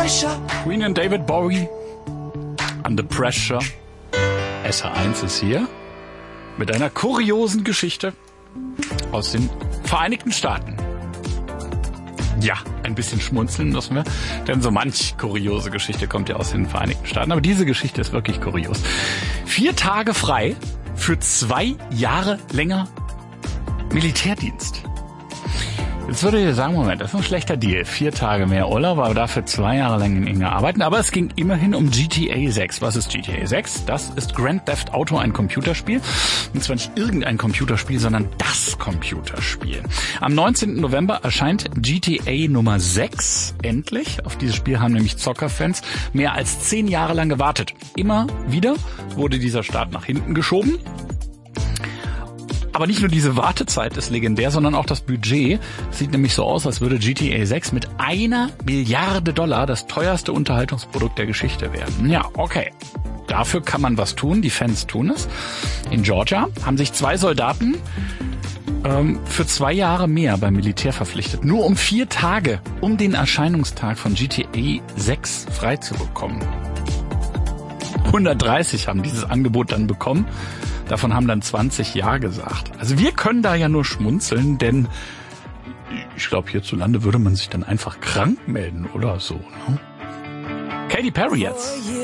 Queen und David Bowie. Under Pressure. SH1 ist hier mit einer kuriosen Geschichte aus den Vereinigten Staaten. Ja, ein bisschen schmunzeln müssen wir, denn so manch kuriose Geschichte kommt ja aus den Vereinigten Staaten. Aber diese Geschichte ist wirklich kurios. 4 Tage frei für 2 Jahre länger Militärdienst. Jetzt würde ich sagen, Moment, das ist ein schlechter Deal. 4 Tage mehr Urlaub, aber dafür 2 Jahre lang in arbeiten. Aber es ging immerhin um GTA 6. Was ist GTA 6? Das ist Grand Theft Auto, ein Computerspiel. Und zwar nicht irgendein Computerspiel, sondern das Computerspiel. Am 19. November erscheint GTA Nummer 6 endlich. Auf dieses Spiel haben nämlich Zockerfans mehr als 10 Jahre lang gewartet. Immer wieder wurde dieser Start nach hinten geschoben. Aber nicht nur diese Wartezeit ist legendär, sondern auch das Budget. Sieht nämlich so aus, als würde GTA 6 mit $1 Milliarde das teuerste Unterhaltungsprodukt der Geschichte werden. Ja, okay. Dafür kann man was tun. Die Fans tun es. In Georgia haben sich 2 Soldaten für 2 Jahre mehr beim Militär verpflichtet. Nur um 4 Tage, um den Erscheinungstag von GTA 6 frei zu bekommen. 130 haben dieses Angebot dann bekommen. Davon haben dann 20 Ja gesagt. Also wir können da ja nur schmunzeln, denn ich glaube, hierzulande würde man sich dann einfach krank melden oder so. Ne? Katy Perry jetzt.